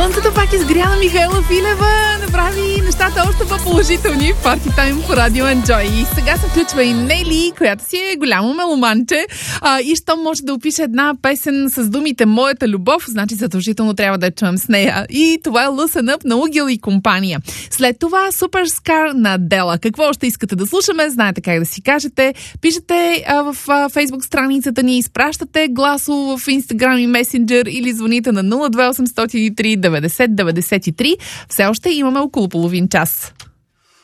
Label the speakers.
Speaker 1: Слънцето пак изгря на Михаела Филева, направи нещата още по-положителни в Party Time по Радио Enjoy. И сега се включва и Нели, която си е голямо меломанче. И щом може да опише една песен с думите "Моята любов", значи задължително трябва да я чуем с нея. И това е Listen Up на Угел и компания. След това Superscar на Дела. Какво още искате да слушаме? Знаете как да си кажете. Пишете в Facebook страницата ни, изпращате гласово в Instagram и Messenger или звоните на 02803 90 93. Все още имаме около половин час.